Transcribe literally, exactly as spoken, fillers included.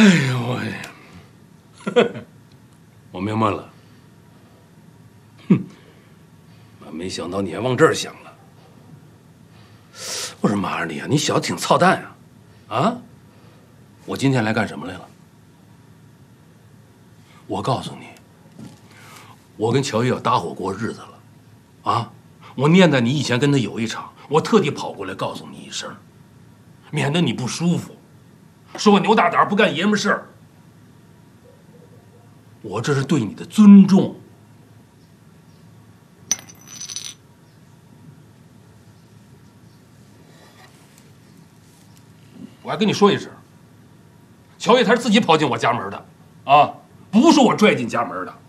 呦喂！我明白了。哼，我没想到你还往这儿想了。我说马二你啊，你小子挺操蛋啊！啊，我今天来干什么来了？我告诉你，我跟乔伊要搭伙过日子了，啊！我念在你以前跟他有一场，我特地跑过来告诉你一声，免得你不舒服，说我牛大胆不干爷们事儿。我这是对你的尊重。我还跟你说一声，乔叶他是自己跑进我家门的，啊，不是我拽进家门的。